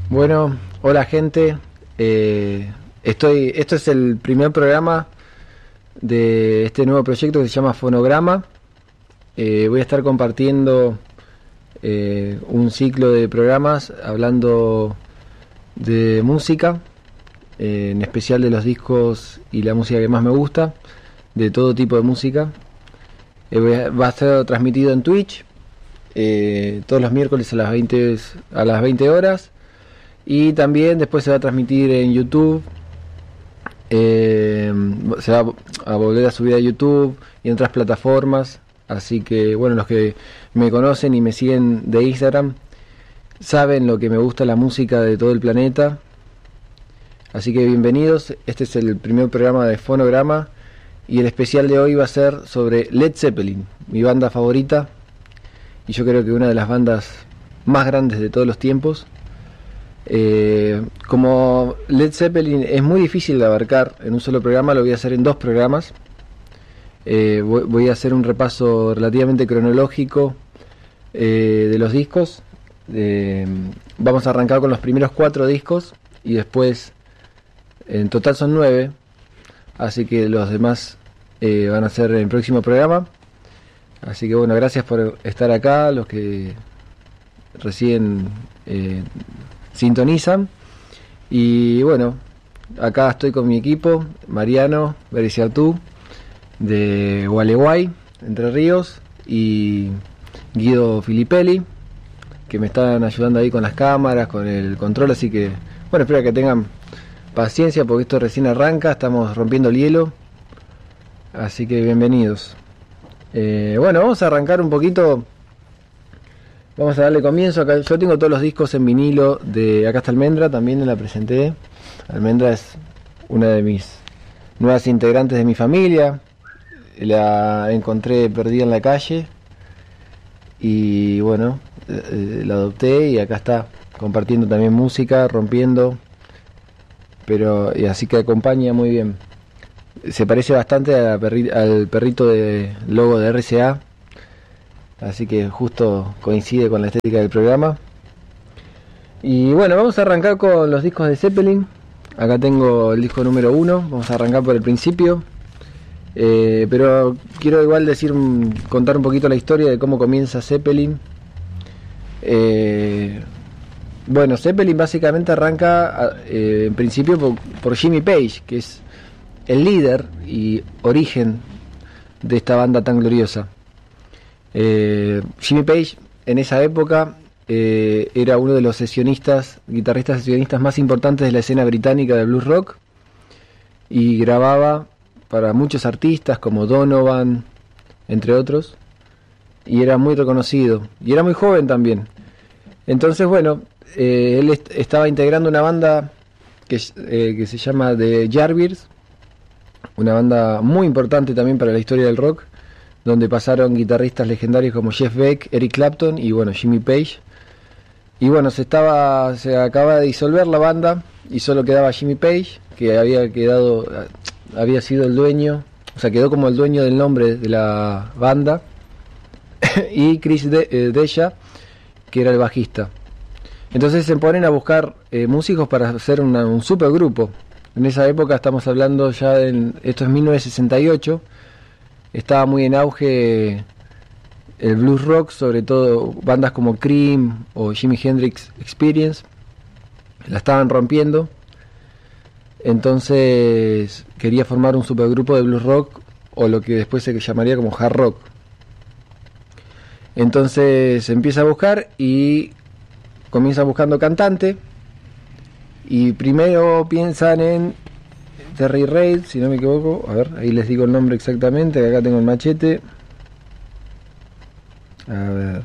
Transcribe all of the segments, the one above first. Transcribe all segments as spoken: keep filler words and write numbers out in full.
Bueno, hola gente. Eh, estoy. Esto es el primer programa de este nuevo proyecto que se llama Fonograma. Eh, voy a estar compartiendo eh, un ciclo de programas hablando de música, eh, en especial de los discos y la música que más me gusta, de todo tipo de música. Eh, voy a, va a ser transmitido en Twitch eh, todos los miércoles a las veinte a las veinte horas. Y también después se va a transmitir en YouTube, eh, se va a volver a subir a YouTube y en otras plataformas. Así que bueno, los que me conocen y me siguen de Instagram saben lo que me gusta la música de todo el planeta. Así que bienvenidos, este es el primer programa de Fonograma y el especial de hoy va a ser sobre Led Zeppelin, mi banda favorita y yo creo que una de las bandas más grandes de todos los tiempos. Eh, como Led Zeppelin es muy difícil de abarcar en un solo programa, lo voy a hacer en dos programas. Eh, voy, voy a hacer un repaso relativamente cronológico eh, de los discos. Eh, vamos a arrancar con los primeros cuatro discos y después, en total son nueve, así que los demás eh, van a ser en el próximo programa. Así que bueno, gracias por estar acá, los que recién eh, sintonizan. Y bueno, acá estoy con mi equipo, Mariano Bericiartú de Gualeguay, Entre Ríos, y Guido Filippelli, que me están ayudando ahí con las cámaras, con el control. Así que bueno, espero que tengan paciencia porque esto recién arranca, estamos rompiendo el hielo, así que bienvenidos. Eh, bueno, vamos a arrancar un poquito. Vamos a darle comienzo. Acá yo tengo todos los discos en vinilo de Acá está Almendra, también la presenté. Almendra es una de mis nuevas integrantes de mi familia. La encontré perdida en la calle y bueno, eh, la adopté y acá está compartiendo también música, rompiendo, pero y así que acompaña muy bien. Se parece bastante a perri, al perrito de logo de R C A. Así que justo coincide con la estética del programa. Y bueno, vamos a arrancar con los discos de Zeppelin. Acá tengo el disco número uno. Vamos a arrancar por el principio. Eh, pero quiero igual decir, contar un poquito la historia de cómo comienza Zeppelin. Eh, bueno, Zeppelin básicamente arranca eh, en principio por, por Jimmy Page, que es el líder y origen de esta banda tan gloriosa. Eh, Jimmy Page en esa época eh, era uno de los sesionistas, guitarristas sesionistas más importantes de la escena británica de blues rock y grababa para muchos artistas como Donovan, entre otros, y era muy reconocido y era muy joven también. Entonces bueno, eh, él est- estaba integrando una banda que, eh, que se llama The Yardbirds, una banda muy importante también para la historia del rock, donde pasaron guitarristas legendarios como Jeff Beck, Eric Clapton y bueno, Jimmy Page. Y bueno, se estaba se acaba de disolver la banda y solo quedaba Jimmy Page, que había quedado había sido el dueño, o sea, quedó como el dueño del nombre de la banda, y Chris De- eh, Deja, que era el bajista. Entonces se ponen a buscar eh, músicos para hacer una, un supergrupo. En esa época estamos hablando ya en, esto es mil novecientos sesenta y ocho. Estaba muy en auge el blues rock, sobre todo bandas como Cream o Jimi Hendrix Experience la estaban rompiendo. Entonces quería formar un supergrupo de blues rock, o lo que después se llamaría como hard rock. Entonces se empieza a buscar y comienza buscando cantante, y primero piensan en Terry Reid, si no me equivoco. A ver, ahí les digo el nombre exactamente, acá tengo el machete. A ver,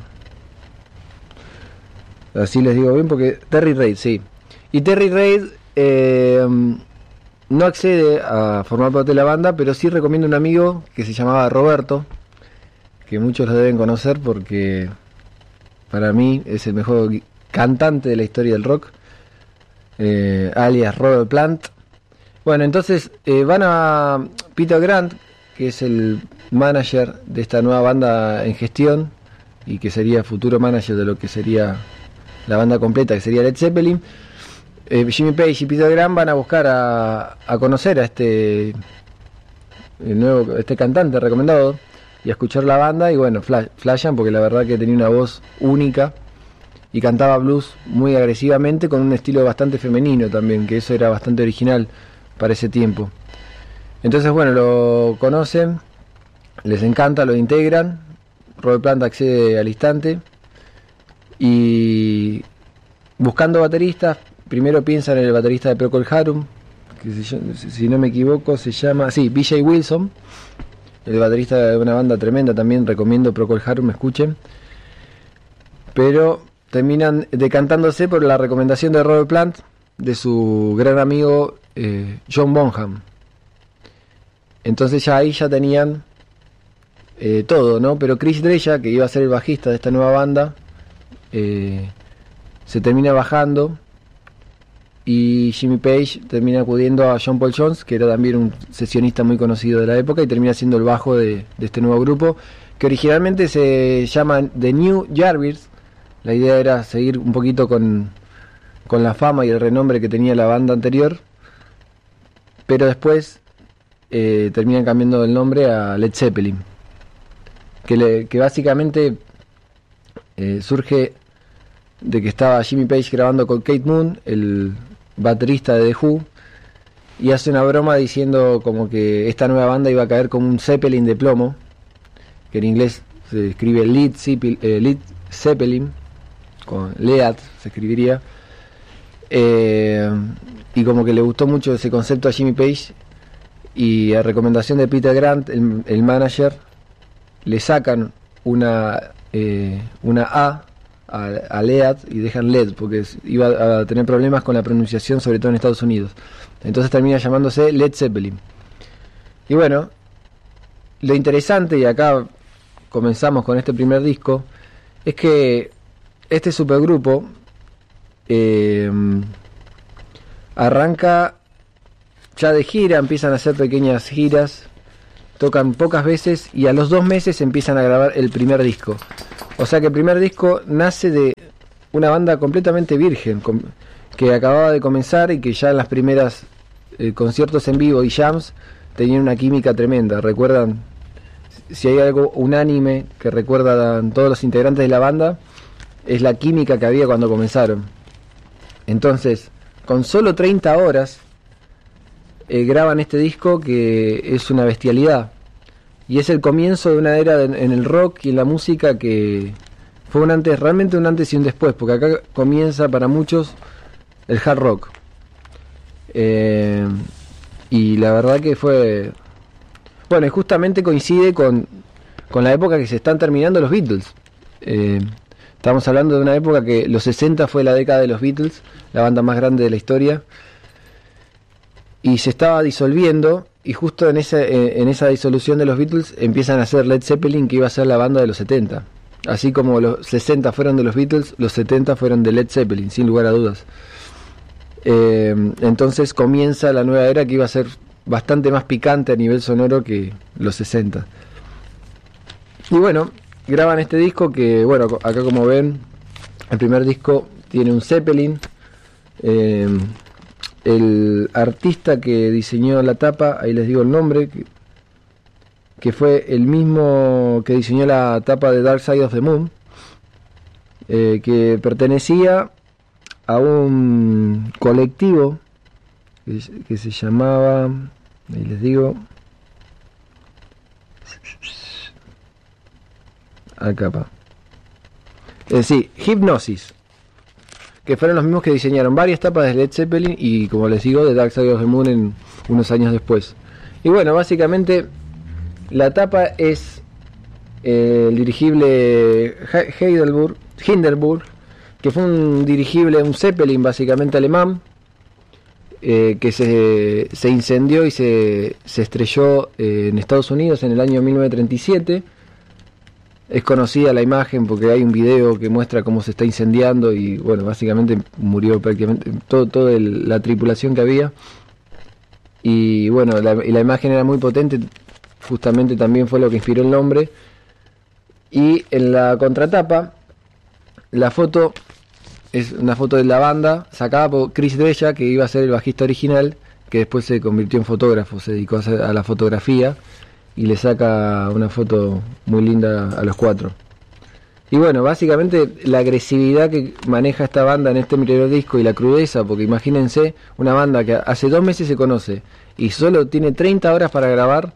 así les digo bien, porque Terry Reid, sí. Y Terry Reid eh, no accede a formar parte de la banda, pero sí recomienda un amigo que se llamaba Roberto, que muchos lo deben conocer porque para mí es el mejor cantante de la historia del rock, eh, alias Robert Plant. Bueno, entonces eh, van a Peter Grant, que es el manager de esta nueva banda en gestión y que sería futuro manager de lo que sería la banda completa, que sería Led Zeppelin. eh, Jimmy Page y Peter Grant van a buscar a, a conocer a este el nuevo este cantante recomendado y a escuchar la banda, y bueno, flash, flashan porque la verdad que tenía una voz única y cantaba blues muy agresivamente con un estilo bastante femenino también, que eso era bastante original para ese tiempo. Entonces bueno, lo conocen, les encanta, lo integran, Robert Plant accede al instante y buscando bateristas, primero piensan en el baterista de Procol Harum, que si, si no me equivoco se llama, sí, B J Wilson, el baterista de una banda tremenda también, recomiendo Procol Harum, escuchen, pero terminan decantándose por la recomendación de Robert Plant, de su gran amigo eh, John Bonham. Entonces ya ahí ya tenían eh, todo, ¿no? Pero Chris Dreja, que iba a ser el bajista de esta nueva banda, eh, se termina bajando y Jimmy Page termina acudiendo a John Paul Jones, que era también un sesionista muy conocido de la época, y termina siendo el bajo de, de este nuevo grupo, que originalmente se llama The New Yardbirds. La idea era seguir un poquito con, con la fama y el renombre que tenía la banda anterior, pero después eh, terminan cambiando el nombre a Led Zeppelin, que, le, que básicamente eh, surge de que estaba Jimmy Page grabando con Keith Moon, el baterista de The Who, y hace una broma diciendo como que esta nueva banda iba a caer como un Zeppelin de plomo, que en inglés se escribe Led Zeppelin, eh, Led Zeppelin con Lead se escribiría, eh, y como que le gustó mucho ese concepto a Jimmy Page, y a recomendación de Peter Grant, el, el manager, le sacan una eh, una A a, a Lead y dejan Led porque iba a tener problemas con la pronunciación, sobre todo en Estados Unidos. Entonces termina llamándose Led Zeppelin. Y bueno, lo interesante, y acá comenzamos con este primer disco, es que este supergrupo eh, arranca ya de gira, empiezan a hacer pequeñas giras, tocan pocas veces y a los dos meses empiezan a grabar el primer disco. O sea que el primer disco nace de una banda completamente virgen, com- que acababa de comenzar y que ya en las primeras eh, conciertos en vivo y jams tenían una química tremenda. Recuerdan, si hay algo unánime que recuerdan todos los integrantes de la banda, es la química que había cuando comenzaron. Entonces, con solo treinta horas eh, graban este disco, que es una bestialidad. Y es el comienzo de una era de, en el rock y en la música que fue un antes, realmente un antes y un después, porque acá comienza para muchos el hard rock. Eh, y la verdad que fue... Bueno, y justamente coincide con, con la época que se están terminando los Beatles. Eh, estamos hablando de una época que los sesenta fue la década de los Beatles, la banda más grande de la historia, y se estaba disolviendo. Y justo en esa, en esa disolución de los Beatles empiezan a hacer Led Zeppelin, que iba a ser la banda de los setenta. Así como los sesenta fueron de los Beatles, los setenta fueron de Led Zeppelin, sin lugar a dudas. Eh, entonces comienza la nueva era, que iba a ser bastante más picante a nivel sonoro que los sesenta. Y bueno, graban este disco que, bueno, acá como ven, el primer disco tiene un Zeppelin. Eh, El artista que diseñó la tapa, ahí les digo el nombre, que, que fue el mismo que diseñó la tapa de Dark Side of the Moon, eh, que pertenecía a un colectivo que, que se llamaba, ahí les digo, acá pa. Eh, sí, Hipnosis, que fueron los mismos que diseñaron varias tapas de Led Zeppelin y, como les digo, de Dark Side of the Moon en unos años después. Y bueno, básicamente la tapa es eh, el dirigible Heidelberg, Hindenburg, que fue un dirigible, un Zeppelin básicamente alemán, eh, que se, se incendió y se, se estrelló eh, en Estados Unidos en el año mil novecientos treinta y siete. Es conocida la imagen porque hay un video que muestra cómo se está incendiando y, bueno, básicamente murió prácticamente todo, toda la tripulación que había. Y bueno, la, y la imagen era muy potente, justamente también fue lo que inspiró el nombre. Y en la contratapa, la foto es una foto de la banda sacada por Chris Drella, que iba a ser el bajista original, que después se convirtió en fotógrafo, se dedicó a, hacer, a la fotografía y le saca una foto muy linda a los cuatro. Y bueno, básicamente la agresividad que maneja esta banda en este primer disco y la crudeza, porque imagínense una banda que hace dos meses se conoce y solo tiene treinta horas para grabar,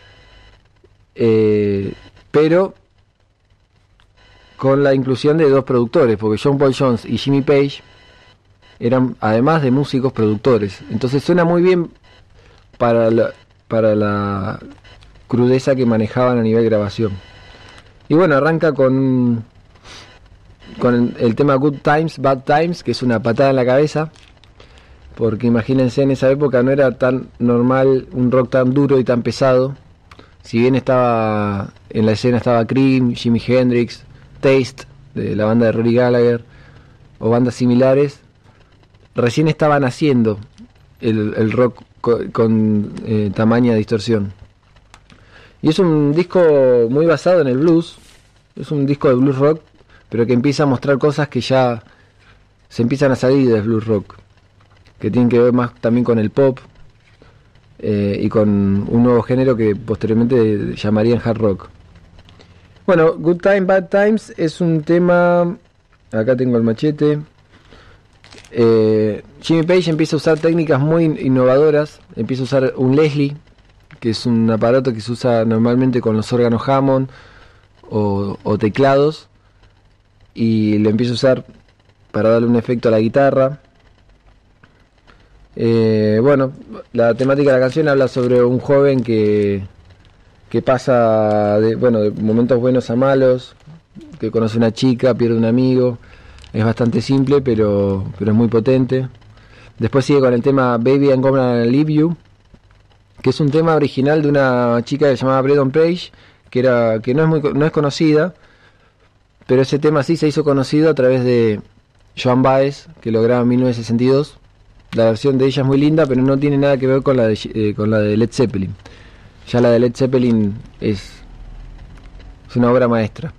eh, pero con la inclusión de dos productores, porque John Paul Jones y Jimmy Page eran, además de músicos, productores. Entonces suena muy bien para la, para la crudeza que manejaban a nivel grabación. Y bueno, arranca con con el, el tema Good Times, Bad Times, que es una patada en la cabeza, porque imagínense, en esa época no era tan normal un rock tan duro y tan pesado. Si bien estaba en la escena estaba Cream, Jimi Hendrix, Taste, de la banda de Rory Gallagher, o bandas similares, recién estaban haciendo el, el rock con, con eh, tamaña distorsión. Y es un disco muy basado en el blues, es un disco de blues rock, pero que empieza a mostrar cosas que ya se empiezan a salir del blues rock, que tienen que ver más también con el pop eh, y con un nuevo género que posteriormente llamarían hard rock. Bueno, Good Time, Bad Times es un tema, acá tengo el machete. eh, Jimmy Page empieza a usar técnicas muy innovadoras, empieza a usar un Leslie, que es un aparato que se usa normalmente con los órganos Hammond o, o teclados, y lo empieza a usar para darle un efecto a la guitarra. Eh, bueno, la temática de la canción habla sobre un joven que, que pasa de, bueno, de momentos buenos a malos, que conoce una chica, pierde un amigo. Es bastante simple, pero, pero es muy potente. Después sigue con el tema Baby I'm Gonna Leave You, que es un tema original de una chica que se llamaba Breton Page, que era que no es muy no es conocida, pero ese tema sí se hizo conocido a través de Joan Baez, que lo graba en mil novecientos sesenta y dos. La versión de ella es muy linda, pero no tiene nada que ver con la de, eh, con la de Led Zeppelin. Ya la de Led Zeppelin es, es una obra maestra.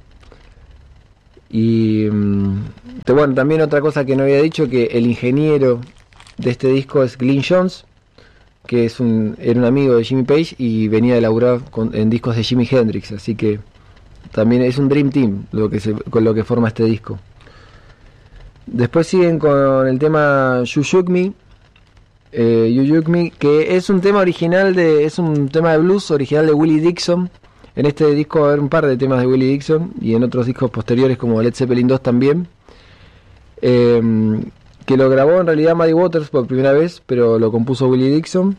Y mm, bueno, también otra cosa que no había dicho, que el ingeniero de este disco es Glyn Johns, que es un era un amigo de Jimmy Page y venía de laburar con, en discos de Jimi Hendrix, así que también es un Dream Team lo que se, con lo que forma este disco. Después siguen con el tema You Shook Me, eh, You Shook Me, que es un tema original de es un tema de blues original de Willie Dixon. En este disco va a haber un par de temas de Willie Dixon y en otros discos posteriores como Led Zeppelin dos también. Eh, que lo grabó en realidad Muddy Waters por primera vez, pero lo compuso Willie Dixon.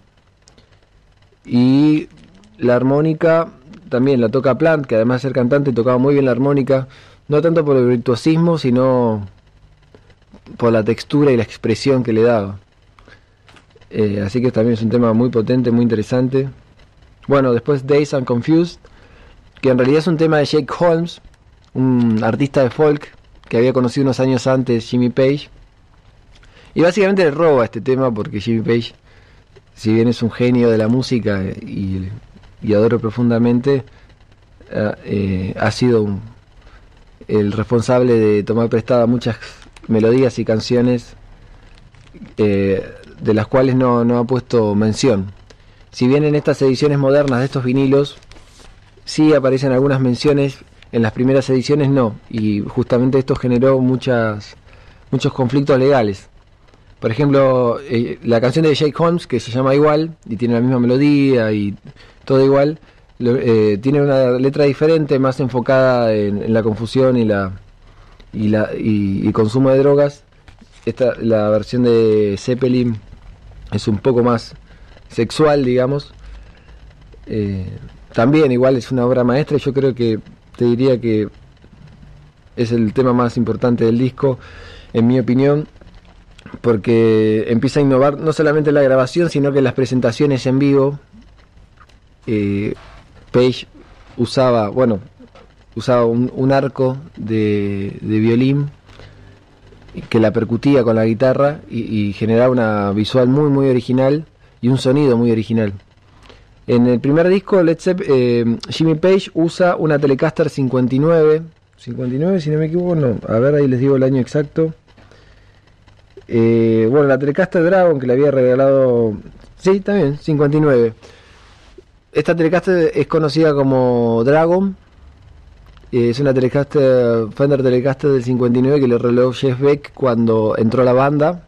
Y la armónica también la toca Plant, que además de ser cantante tocaba muy bien la armónica, no tanto por el virtuosismo, sino por la textura y la expresión que le daba. Eh, así que también es un tema muy potente, muy interesante. Bueno, después Days and Confused, que en realidad es un tema de Jake Holmes, un artista de folk que había conocido unos años antes Jimmy Page. Y básicamente le roba este tema porque Jimmy Page, si bien es un genio de la música y, y adoro profundamente, eh, eh, ha sido un, el responsable de tomar prestada muchas melodías y canciones eh, de las cuales no, no ha puesto mención. Si bien en estas ediciones modernas de estos vinilos sí aparecen algunas menciones, en las primeras ediciones no, y justamente esto generó muchas muchos conflictos legales. Por ejemplo, eh, la canción de Jake Holmes, que se llama igual y tiene la misma melodía y todo igual, lo, eh, tiene una letra diferente, más enfocada en, en la confusión y la y la y, y consumo de drogas. Esta, la versión de Zeppelin es un poco más sexual, digamos. Eh, también igual es una obra maestra. Yo creo que te diría que es el tema más importante del disco, en mi opinión, porque empieza a innovar no solamente en la grabación, sino que en las presentaciones en vivo. eh, Page usaba, bueno, usaba un, un arco de, de violín que la percutía con la guitarra y, y generaba una visual muy muy original y un sonido muy original. En el primer disco, Led Zeppelin, eh, Jimmy Page usa una Telecaster cincuenta y nueve, cincuenta y nueve si no me equivoco, no, a ver, ahí les digo el año exacto. Eh, bueno, la Telecaster Dragon que le había regalado... Sí, también, cincuenta y nueve. Esta Telecaster es conocida como Dragon. Eh, es una Telecaster, Fender Telecaster del cincuenta y nueve que le regaló Jeff Beck cuando entró a la banda.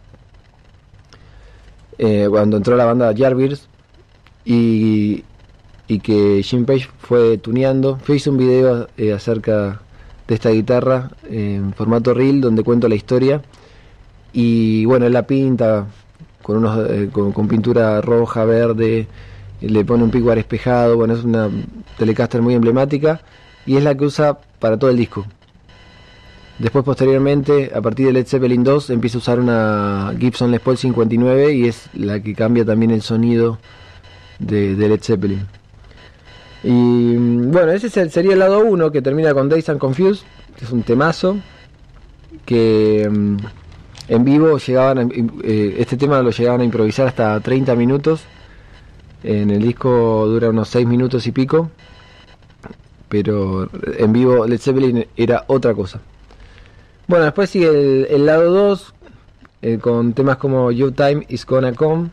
Eh, cuando entró a la banda Yardbirds. Y, y que Jimmy Page fue tuneando. Yo hice un video eh, acerca de esta guitarra eh, en formato reel donde cuento la historia. Y bueno, él la pinta con unos eh, con, con pintura roja, verde, le pone un pickguard espejado. Bueno, es una Telecaster muy emblemática y es la que usa para todo el disco. Después, posteriormente, a partir de Led Zeppelin dos, empieza a usar una Gibson Les Paul cincuenta y nueve y es la que cambia también el sonido de, de Led Zeppelin. Y bueno, ese sería el lado uno, que termina con Dazed and Confused, que es un temazo que en vivo llegaban a, eh, este tema lo llegaban a improvisar hasta treinta minutos. En el disco dura unos seis minutos y pico, pero en vivo Led Zeppelin era otra cosa. Bueno, después sigue el, el lado dos, eh, con temas como Your Time Is Gonna Come.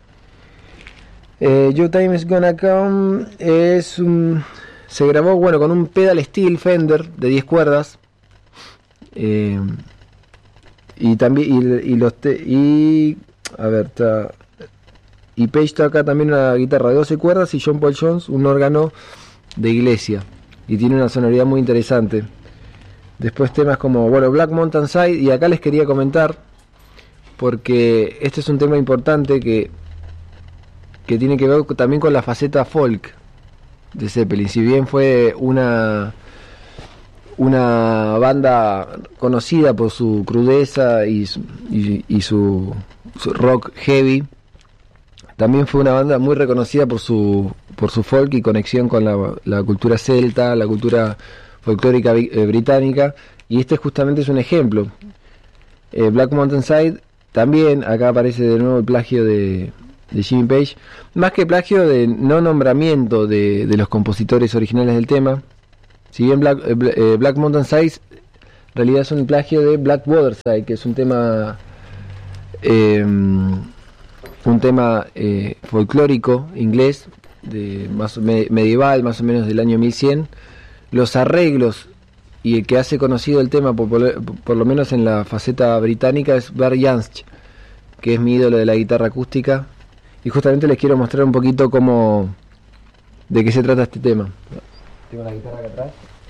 eh, Your Time Is Gonna Come es un, se grabó bueno con un pedal steel Fender de diez cuerdas. eh, Y también, y, y los te, y a ver, está, y Page toca también una guitarra de doce cuerdas y John Paul Jones un órgano de iglesia. Y tiene una sonoridad muy interesante. Después temas como, bueno, Black Mountain Side, y acá les quería comentar, porque este es un tema importante que, que tiene que ver también con la faceta folk de Zeppelin. Si bien fue una... una banda conocida por su crudeza y, y, y su, su rock heavy, también fue una banda muy reconocida por su por su folk y conexión con la, la cultura celta, la cultura folclórica eh, británica, y este justamente es un ejemplo. eh, Black Mountain Side también, acá aparece de nuevo el plagio de, de Jimmy Page, más que plagio de no nombramiento de, de los compositores originales del tema. Si bien Black, eh, Black Mountain Side en realidad es un plagio de Black Waterside, que es un tema eh, un tema eh, folclórico inglés de más me, medieval, más o menos del año mil cien. Los arreglos y el que hace conocido el tema por, por, por lo menos en la faceta británica es Barry Jansch, que es mi ídolo de la guitarra acústica, y justamente les quiero mostrar un poquito cómo de qué se trata este tema. Tengo la guitarra acá atrás.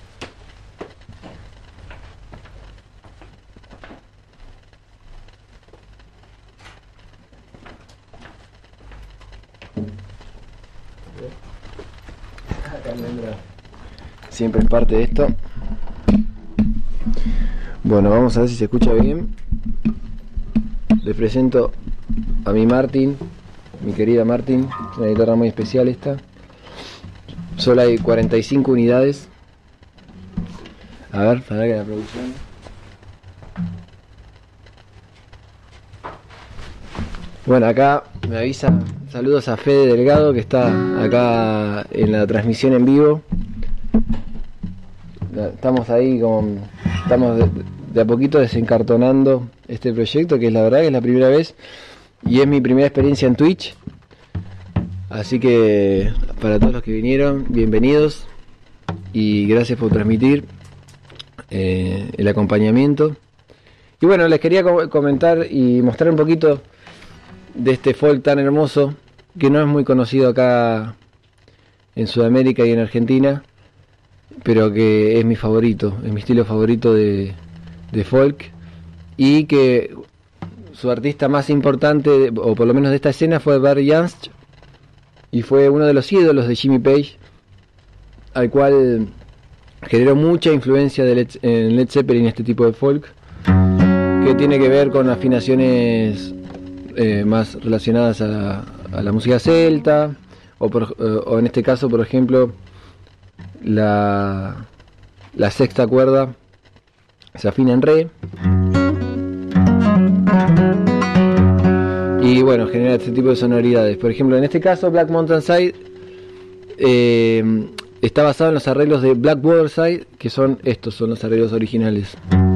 Siempre es parte de esto. Bueno, vamos a ver si se escucha bien. Les presento a mi Martin, mi querida Martin, una guitarra muy especial esta. Solo hay cuarenta y cinco unidades. A ver, para que la producción. Bueno, acá me avisa, saludos a Fede Delgado, que está acá en la transmisión en vivo. Estamos ahí con, estamos de, de a poquito desencartonando este proyecto, que es la verdad que es la primera vez y es mi primera experiencia en Twitch. Así que para todos los que vinieron, bienvenidos y gracias por transmitir eh, el acompañamiento. Y bueno, les quería co- comentar y mostrar un poquito de este folk tan hermoso que no es muy conocido acá en Sudamérica y en Argentina, pero que es mi favorito, es mi estilo favorito de, de folk, y que su artista más importante, o por lo menos de esta escena, fue Barry Jansch, y fue uno de los ídolos de Jimmy Page, al cual generó mucha influencia de Led, en Led Zeppelin, este tipo de folk, que tiene que ver con afinaciones eh, más relacionadas a, a la música celta, o, por, o en este caso, por ejemplo, la, la sexta cuerda se afina en re, y bueno, genera este tipo de sonoridades. Por ejemplo, en este caso Black Mountain Side eh, está basado en los arreglos de Black Waterside, que son estos, son los arreglos originales.